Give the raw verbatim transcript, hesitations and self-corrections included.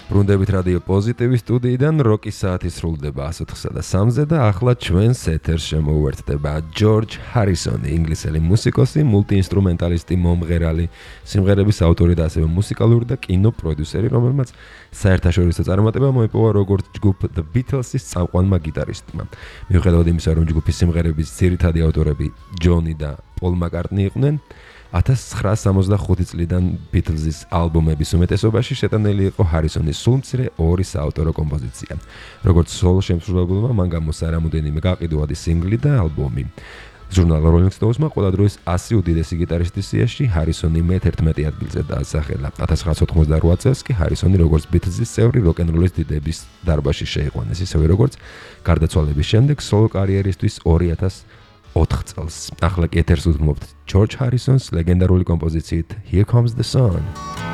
ბრუნდებით რადიო პოზიტივის სტუდიიდან როკის საათი სრულდება one oh four და three და ახლა ჩვენს ეთერს შემოუერთდება ჯორჯ ჰარისონი, ინგლისელი მუსიკოსი, მულტიინსტრუმენტალისტი, მომღერალი, სიმღერების ავტორი და ასევე მუსიკალური და კინო პროდიუსერი, რომელმაც საერთაშორისო წარმატება მოიპოვა როგორც ჯგუფ The Beatles-ის წამყვანმა გიტარისტმა. მიუხედავად იმისა, რომ ჯგუფის სიმღერების ძირითადი ავტორები ჯონი და პოლ მაკარტნი იყვნენ, nineteen seventy-five წლიდან Beatles-ის ალბომების უმეტესობაში შეტანილი იყო ჰარისონის სულმცირე ორი საავტორო კომპოზიცია. როგორც სოლო შემსრულებელმა, მან გამოსცა რამოდენიმე გაყიდვადი სინგლი და ალბომი. ჟურნალ Rolling Stone-მა ყველა დროის one hundred უდიდესი გიტარისტის სიაში ჰარისონი მეთერთმეტე ადგილზე დაასახელა. nineteen ninety-eight წელს კი ჰარისონი როგორც Beatles-ის წევრი როკ-ენ-როლის დიდების დარბაზში შეიყვანეს, ისევე როგორც გარდაცვალების შემდეგ სოლო კარიერისთვის two thousand four წელს. ახლა კი ეთერს უთმობთ ჯორჯ ჰარისონს ლეგენდარული კომპოზიციით Here Comes the Sun.